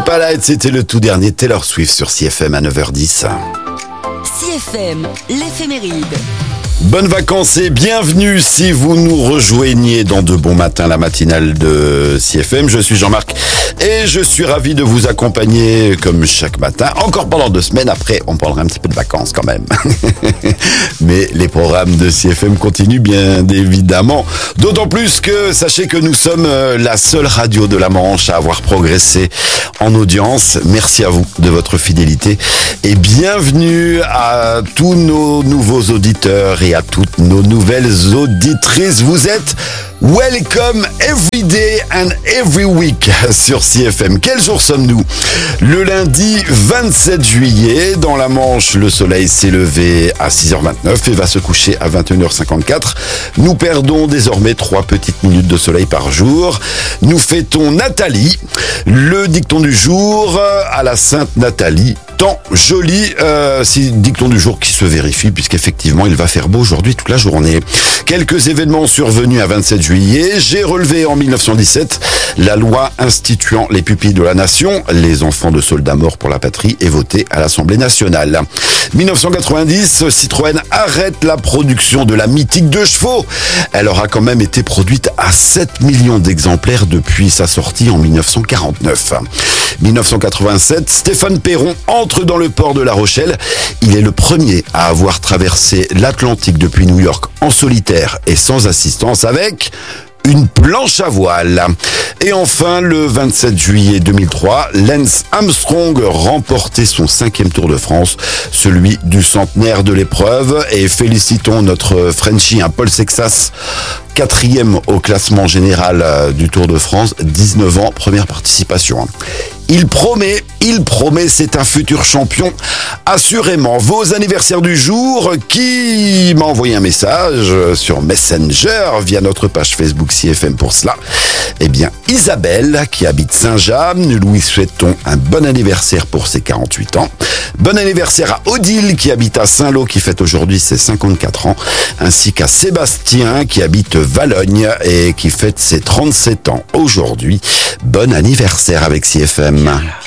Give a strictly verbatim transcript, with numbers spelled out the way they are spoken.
Palette, c'était le tout dernier Taylor Swift sur C F M à neuf heures dix. C F M, l'éphéméride. Bonnes vacances et bienvenue si vous nous rejoignez dans De Bon Matin, la matinale de C F M. Je suis Jean-Marc et je suis ravi de vous accompagner comme chaque matin, encore pendant deux semaines. Après, on parlera un petit peu de vacances quand même. Mais les programmes de C F M continuent bien évidemment. D'autant plus que, sachez que nous sommes la seule radio de la Manche à avoir progressé en audience. Merci à vous de votre fidélité et bienvenue à tous nos nouveaux auditeurs et à toutes nos nouvelles auditrices. Vous êtes welcome every day and every week sur C F M. Quel jour sommes-nous ? Le lundi vingt-sept juillet. Dans la Manche, le soleil s'est levé à six heures vingt-neuf et va se coucher à vingt et une heures cinquante-quatre. Nous perdons désormais trois petites minutes de soleil par jour. Nous fêtons Nathalie. Le dicton du jour à la Sainte Nathalie. Tant joli, euh, c'est dicton du jour qui se vérifie puisqu'effectivement il va faire beau aujourd'hui toute la journée. Quelques événements survenus à vingt-sept juillet. J'ai relevé en mille neuf cent dix-sept la loi instituant les pupilles de la nation. Les enfants de soldats morts pour la patrie est votée à l'Assemblée nationale. mille neuf cent quatre-vingt-dix, Citroën arrête la production de la mythique deux chevaux. Elle aura quand même été produite à sept millions d'exemplaires depuis sa sortie en mille neuf cent quarante-neuf. mille neuf cent quatre-vingt-sept, Stéphane Perron entre dans le port de La Rochelle. Il est le premier à avoir traversé l'Atlantique depuis New York en solitaire et sans assistance avec une planche à voile. Et enfin, le vingt-sept juillet deux mille trois, Lance Armstrong remportait son cinquième Tour de France, celui du centenaire de l'épreuve. Et félicitons notre Frenchie, hein, Paul Sexas, quatrième au classement général du Tour de France, dix-neuf ans, première participation. Il promet, il promet, c'est un futur champion, assurément. Vos anniversaires du jour, qui m'a envoyé un message sur Messenger via notre page Facebook C F M pour cela. Eh bien, Isabelle, qui habite Saint-James, nous lui souhaitons un bon anniversaire pour ses quarante-huit ans. Bon anniversaire à Odile, qui habite à Saint-Lô, qui fête aujourd'hui ses cinquante-quatre ans, ainsi qu'à Sébastien, qui habite Valogne et qui fête ses trente-sept ans aujourd'hui. Bon anniversaire avec C F M.